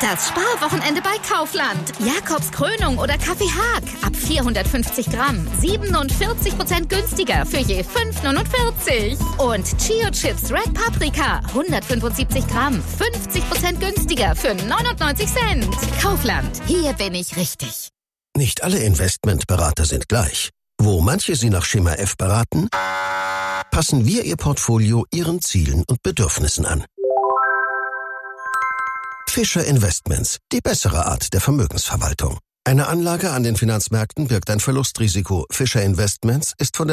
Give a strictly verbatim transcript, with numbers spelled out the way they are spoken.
Das Sparwochenende bei Kaufland. Jakobs Krönung oder Kaffee Haag. Ab vierhundertfünfzig Gramm. siebenundvierzig Prozent günstiger für je fünf neunundvierzig. Und Chio Chips Red Paprika. hundertfünfundsiebzig Gramm. fünfzig Prozent günstiger für neunundneunzig Cent. Kaufland. Hier bin ich richtig. Nicht alle Investmentberater sind gleich. Wo manche Sie nach Schema F beraten, passen wir Ihr Portfolio Ihren Zielen und Bedürfnissen an. Fischer Investments, die bessere Art der Vermögensverwaltung. Eine Anlage an den Finanzmärkten birgt ein Verlustrisiko. Fischer Investments ist von der